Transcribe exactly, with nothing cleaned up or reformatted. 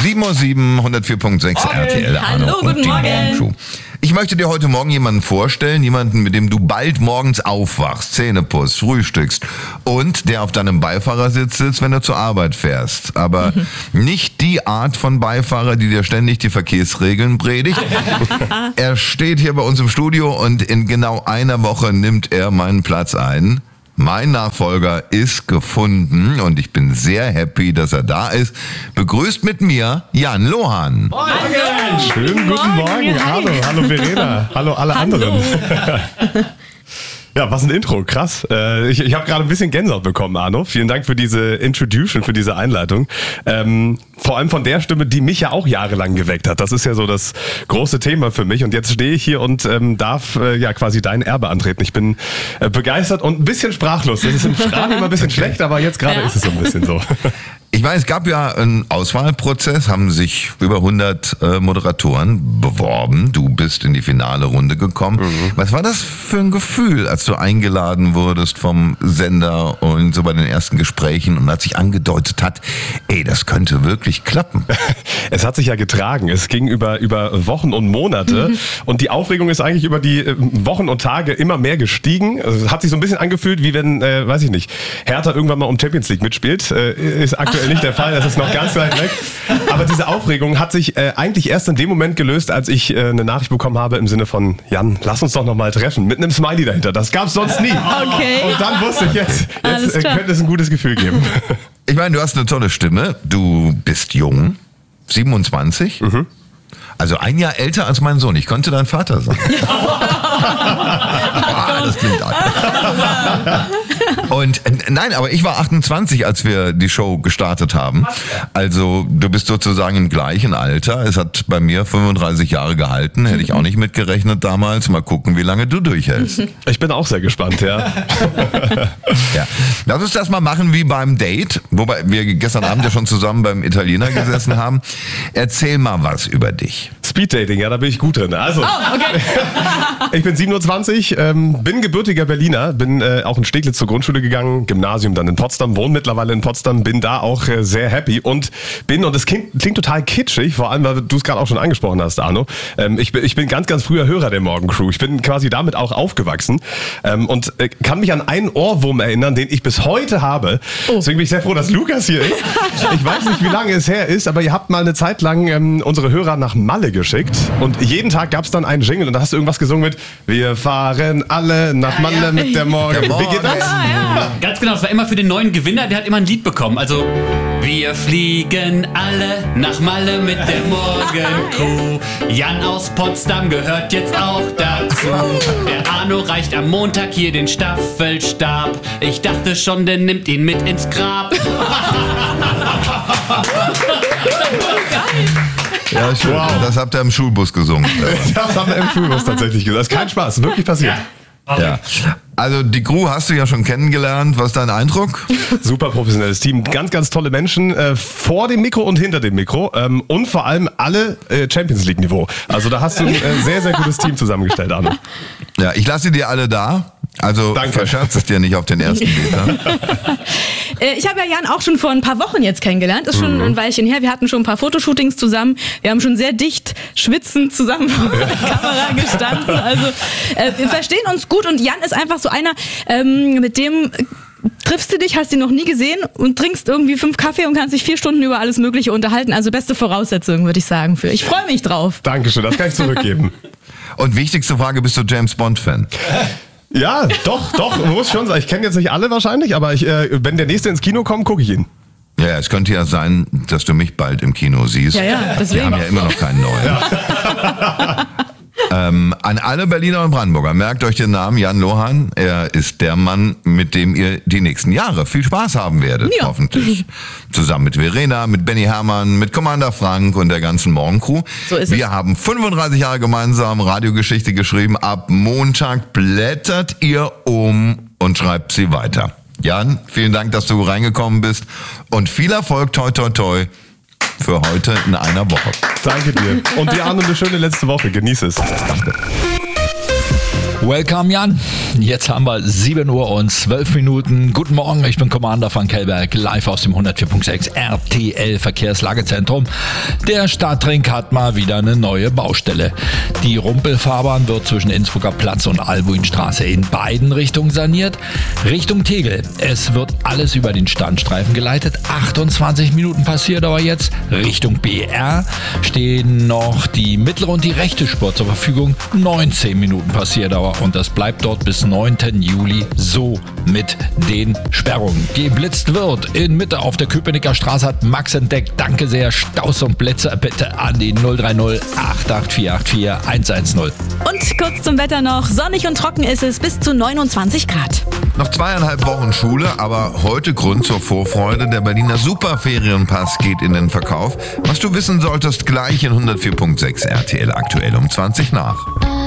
sieben Uhr sieben, hundertvier Komma sechs R T L. Hallo, Arno guten und die Morgen. Morgenshow. Ich möchte dir heute Morgen jemanden vorstellen, jemanden, mit dem du bald morgens aufwachst, Zähne putzt, frühstückst und der auf deinem Beifahrersitz sitzt, wenn du zur Arbeit fährst. Aber mhm. nicht die Art von Beifahrer, die dir ständig die Verkehrsregeln predigt. Er steht hier bei uns im Studio und in genau einer Woche nimmt er meinen Platz ein. Mein Nachfolger ist gefunden und ich bin sehr happy, dass er da ist. Begrüßt mit mir Jan Lohan. Morgen! Schönen guten Morgen. Hallo, hallo Verena. Hallo alle Hallo. anderen. Ja, was ein Intro, krass. Äh, ich ich habe gerade ein bisschen Gänsehaut bekommen, Arno. Vielen Dank für diese Introduction, für diese Einleitung. Ähm, vor allem von der Stimme, die mich ja auch jahrelang geweckt hat. Das ist ja so das große Thema für mich. Und jetzt stehe ich hier und ähm, darf äh, ja quasi dein Erbe antreten. Ich bin äh, begeistert und ein bisschen sprachlos. Das ist im Radio immer ein bisschen schlecht, aber jetzt gerade ja. ist es so ein bisschen so. Ich weiß, es gab ja einen Auswahlprozess, haben sich über hundert äh, Moderatoren beworben. Du bist in die finale Runde gekommen. Mhm. Was war das für ein Gefühl, als du eingeladen wurdest vom Sender und so bei den ersten Gesprächen und als sich angedeutet hat, ey, das könnte wirklich klappen? Es hat sich ja getragen. Es ging über, über Wochen und Monate mhm. und die Aufregung ist eigentlich über die Wochen und Tage immer mehr gestiegen. Also es hat sich so ein bisschen angefühlt, wie wenn, äh, weiß ich nicht, Hertha irgendwann mal um Champions League mitspielt. Äh, ist aktuell nicht der Fall, das ist noch ganz weit weg. Aber diese Aufregung hat sich äh, eigentlich erst in dem Moment gelöst, als ich äh, eine Nachricht bekommen habe im Sinne von, Jan, lass uns doch noch mal treffen, mit einem Smiley dahinter. Das gab's sonst nie. Okay. Und dann wusste ich, jetzt, jetzt äh, könnte es ein gutes Gefühl geben. Ich meine, du hast eine tolle Stimme, du bist jung, siebenundzwanzig. Mhm. Also ein Jahr älter als mein Sohn. Ich konnte dein Vater sein. ah, das klingt alt. Und äh, nein, aber ich war achtundzwanzig, als wir die Show gestartet haben. Also du bist sozusagen im gleichen Alter. Es hat bei mir fünfunddreißig Jahre gehalten. Hätte ich auch nicht mitgerechnet damals. Mal gucken, wie lange du durchhältst. Ich bin auch sehr gespannt, ja. ja. Lass uns das mal machen wie beim Date. Wobei wir gestern Abend ja schon zusammen beim Italiener gesessen haben. Erzähl mal was über dich. Speeddating, ja, da bin ich gut drin. Also, oh, okay. ich bin siebenundzwanzig, ähm, bin gebürtiger Berliner, bin äh, auch in Steglitz zur Grundschule gegangen, Gymnasium dann in Potsdam, wohne mittlerweile in Potsdam, bin da auch äh, sehr happy und bin, und das klingt, klingt total kitschig, vor allem, weil du es gerade auch schon angesprochen hast, Arno, ähm, ich, bin, ich bin ganz, ganz früher Hörer der Morgencrew. Ich bin quasi damit auch aufgewachsen ähm, und äh, kann mich an einen Ohrwurm erinnern, den ich bis heute habe. Oh. Deswegen bin ich sehr froh, dass Lukas hier ist. Ich weiß nicht, wie lange es her ist, aber ihr habt mal eine Zeit lang ähm, unsere Hörer nach Malle geschickt und jeden Tag gab es dann einen Jingle und da hast du irgendwas gesungen mit Wir fahren alle nach Malle ja, ja. mit der Morgen. Der Morgen. Wie geht das? Ja, ja. Ganz genau, das war immer für den neuen Gewinner, der hat immer ein Lied bekommen. Also wir fliegen alle nach Malle mit der Morgencrew. Jan aus Potsdam gehört jetzt auch dazu. Der Arno reicht am Montag hier den Staffelstab. Ich dachte schon, der nimmt ihn mit ins Grab. Ja, schön. Wow. Das habt ihr im Schulbus gesungen. Das haben wir im Schulbus tatsächlich gesagt. Das ist kein Spaß, wirklich passiert. Ja. Also die Crew hast du ja schon kennengelernt. Was ist dein Eindruck? Super professionelles Team, ganz, ganz tolle Menschen äh, vor dem Mikro und hinter dem Mikro ähm, und vor allem alle äh, Champions League Niveau. Also da hast du ein äh, sehr, sehr gutes Team zusammengestellt, Arno. Ja, ich lasse die alle da. Also Danke. verscherzt es dir nicht auf den ersten Metern. Ich habe ja Jan auch schon vor ein paar Wochen jetzt kennengelernt. Ist schon ein Weilchen her. Wir hatten schon ein paar Fotoshootings zusammen. Wir haben schon sehr dicht schwitzend zusammen vor der Kamera gestanden. Also äh, wir verstehen uns gut und Jan ist einfach so einer, ähm, mit dem triffst du dich, hast ihn noch nie gesehen und trinkst irgendwie fünf Kaffee und kannst dich vier Stunden über alles Mögliche unterhalten. Also beste Voraussetzungen, würde ich sagen. Für. Ich freue mich drauf. Dankeschön, das kann ich zurückgeben. Und wichtigste Frage, bist du James Bond-Fan? Ja, doch, doch, muss schon sein. Ich kenne jetzt nicht alle wahrscheinlich, aber ich, äh, wenn der nächste ins Kino kommt, gucke ich ihn. Ja, es könnte ja sein, dass du mich bald im Kino siehst. Ja, ja, deswegen. Wir haben ja immer noch keinen neuen. Ja. ähm, an alle Berliner und Brandenburger, merkt euch den Namen Jan Lohan. Er ist der Mann, mit dem ihr die nächsten Jahre viel Spaß haben werdet, ja. hoffentlich. Zusammen mit Verena, mit Benny Hermann, mit Commander Frank und der ganzen Morgencrew. So ist Wir es. haben fünfunddreißig Jahre gemeinsam Radiogeschichte geschrieben. Ab Montag blättert ihr um und schreibt sie weiter. Jan, vielen Dank, dass du reingekommen bist und viel Erfolg, toi toi toi, für heute in einer Woche. Danke dir. Und dir, Arno, eine schöne letzte Woche. Genieß es. Danke. Welcome Jan, jetzt haben wir sieben Uhr und zwölf Minuten. Guten Morgen, ich bin Commander van Kellberg, live aus dem hundertvier Punkt sechs R T L Verkehrslagezentrum. Der Stadtring hat mal wieder eine neue Baustelle. Die Rumpelfahrbahn wird zwischen Innsbrucker Platz und Albuinstraße in beiden Richtungen saniert. Richtung Tegel, es wird alles über den Standstreifen geleitet. achtundzwanzig Minuten Passierdauer jetzt. Richtung B R stehen noch die mittlere und die rechte Spur zur Verfügung. neunzehn Minuten Passierdauer. Und das bleibt dort bis neunten Juli so mit den Sperrungen. Geblitzt wird in Mitte auf der Köpenicker Straße, hat Max entdeckt. Danke sehr. Staus und Blitzer bitte an die null drei null acht acht vier acht vier eins eins null. Und kurz zum Wetter noch. Sonnig und trocken ist es bis zu neunundzwanzig Grad. Noch zweieinhalb Wochen Schule, aber heute Grund zur Vorfreude. Der Berliner Superferienpass geht in den Verkauf. Was du wissen solltest, gleich in hundertvier Punkt sechs R T L aktuell um zwanzig nach.